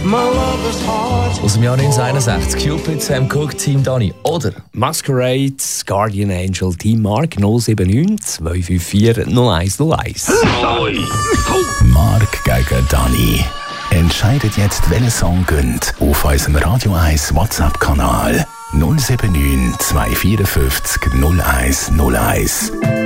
Aus dem Jahr 1961, Cupid, Sam Cooke, Team Donny. Oder Masquerade, Guardian Angel, Team Mark 079 254 0101. Mark gegen Dani. Entscheidet jetzt, welcher Song gönnt auf unserem Radio 1 WhatsApp-Kanal 079 254 0101.